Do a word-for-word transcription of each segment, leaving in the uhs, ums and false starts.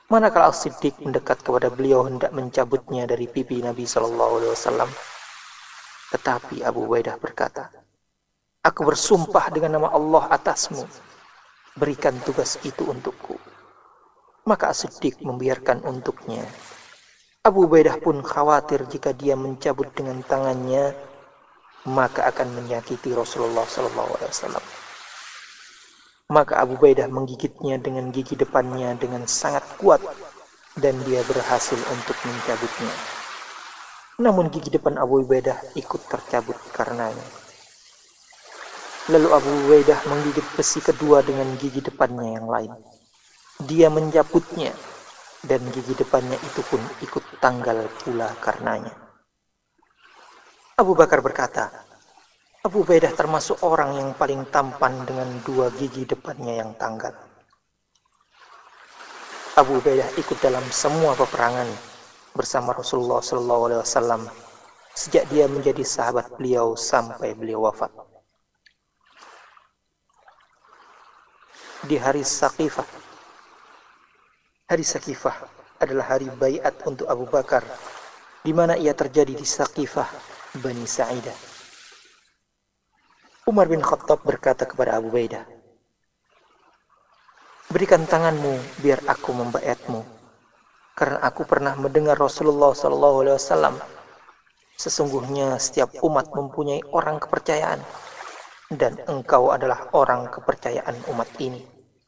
Manakala As-Siddiq mendekat kepada beliau hendak mencabutnya dari pipi Nabi Shallallahu Alaihi Wasallam, tetapi Abu Ubaidah berkata, "Aku bersumpah dengan nama Allah atasmu, berikan tugas itu untukku." Maka As-Siddiq membiarkan untuknya. Abu Ubaidah pun khawatir jika dia mencabut dengan tangannya, maka akan menyakiti Rasulullah Shallallahu Alaihi Wasallam. Maka Abu Ubaidah menggigitnya dengan gigi depannya dengan sangat kuat, dan dia berhasil untuk mencabutnya. Namun gigi depan Abu Ubaidah ikut tercabut karenanya. Lalu Abu Ubaidah menggigit besi kedua dengan gigi depannya yang lain. Dia mencabutnya, dan gigi depannya itu pun ikut tanggal pula karenanya. Abu Bakar berkata, Abu Ubaidah termasuk orang yang paling tampan dengan dua gigi depannya yang tanggal. Abu Ubaidah ikut dalam semua peperangan bersama Rasulullah Shallallahu Alaihi Wasallam sejak dia menjadi sahabat beliau sampai beliau wafat. Di hari Saqifah, hari Saqifah adalah hari baiat untuk Abu Bakar, di mana ia terjadi di Saqifah Bani Sa'idah. Umar bin Khattab berkata kepada Abu Ubaidah, "Berikan tanganmu biar aku membaiatmu, karena aku pernah mendengar Rasulullah Shallallahu Alaihi Wasallam, sesungguhnya setiap umat mempunyai orang kepercayaan, dan engkau adalah orang kepercayaan umat ini."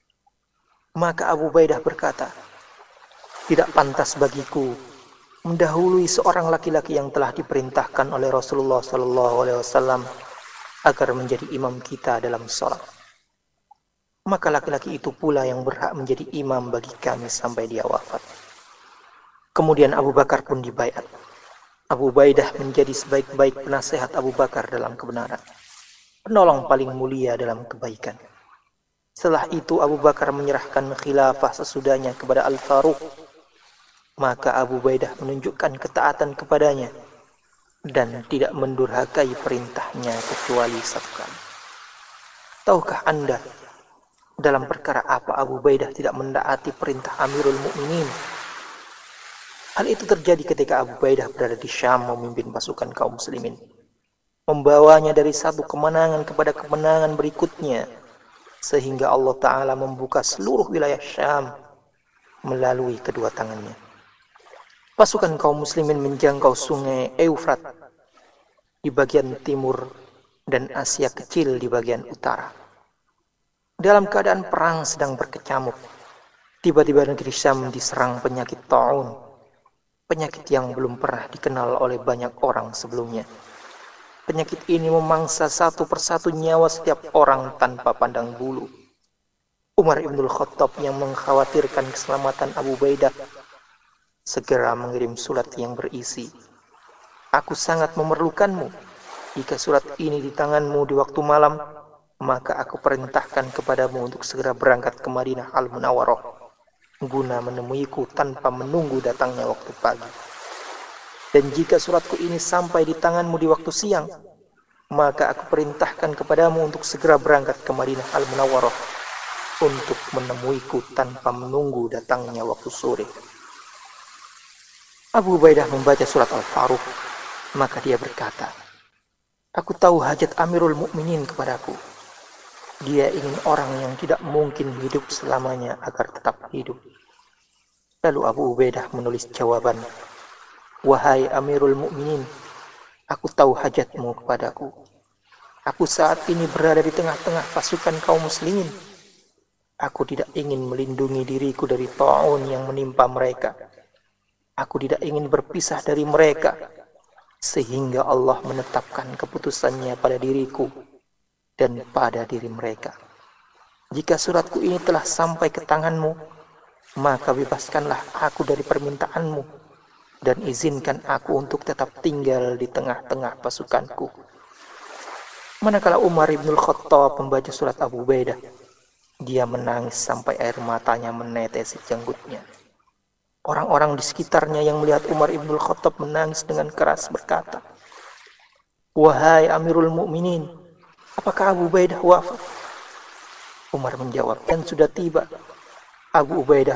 Maka Abu Ubaidah berkata, "Tidak pantas bagiku mendahului seorang laki-laki yang telah diperintahkan oleh Rasulullah Shallallahu Alaihi Wasallam agar menjadi imam kita dalam sholat. Maka laki-laki itu pula yang berhak menjadi imam bagi kami sampai dia wafat." Kemudian Abu Bakar pun dibaiat. Abu Ubaidah menjadi sebaik-baik penasehat Abu Bakar dalam kebenaran, penolong paling mulia dalam kebaikan. Setelah itu Abu Bakar menyerahkan khilafah sesudahnya kepada Al-Faruq. Maka Abu Ubaidah menunjukkan ketaatan kepadanya dan tidak mendurhakai perintahnya kecuali satu kali. Tahukah Anda dalam perkara apa Abu Ubaidah tidak mendaati perintah Amirul Mukminin? Hal itu terjadi ketika Abu Ubaidah berada di Syam memimpin pasukan kaum muslimin, membawanya dari satu kemenangan kepada kemenangan berikutnya, sehingga Allah Ta'ala membuka seluruh wilayah Syam melalui kedua tangannya. Pasukan kaum muslimin menjangkau sungai Eufrat di bagian timur dan Asia Kecil di bagian utara. Dalam keadaan perang sedang berkecamuk, tiba-tiba negeri Syam diserang penyakit ta'un, penyakit yang belum pernah dikenal oleh banyak orang sebelumnya. Penyakit ini memangsa satu persatu nyawa setiap orang tanpa pandang bulu. Umar ibn Khattab yang mengkhawatirkan keselamatan Abu Ubaidah segera mengirim surat yang berisi, "Aku sangat memerlukanmu. Jika surat ini di tanganmu di waktu malam, maka aku perintahkan kepadamu untuk segera berangkat ke Madinah Al-Munawwarah guna menemuiku tanpa menunggu datangnya waktu pagi. Dan jika suratku ini sampai di tanganmu di waktu siang, maka aku perintahkan kepadamu untuk segera berangkat ke Madinah Al-Munawwarah untuk menemuiku tanpa menunggu datangnya waktu sore." Abu Ubaidah membaca surat Al-Faruq, maka dia berkata, "Aku tahu hajat Amirul Mukminin kepadaku. Dia ingin orang yang tidak mungkin hidup selamanya agar tetap hidup." Lalu Abu Ubaidah menulis jawaban, "Wahai Amirul Mukminin, aku tahu hajatmu kepadaku. Aku saat ini berada di tengah-tengah pasukan kaum muslimin. Aku tidak ingin melindungi diriku dari ta'un yang menimpa mereka. Aku tidak ingin berpisah dari mereka, sehingga Allah menetapkan keputusannya pada diriku dan pada diri mereka. Jika suratku ini telah sampai ke tanganmu, maka bebaskanlah aku dari permintaanmu dan izinkan aku untuk tetap tinggal di tengah-tengah pasukanku." Manakala Umar ibn Khattab membaca surat Abu Ubaidah, dia menangis sampai air matanya menetesi janggutnya. Orang-orang di sekitarnya yang melihat Umar ibn Khattab menangis dengan keras berkata, "Wahai Amirul Mukminin, apakah Abu Ubaidah wafat?" Umar menjawab, "Dan sudah tiba." Abu Ubaidah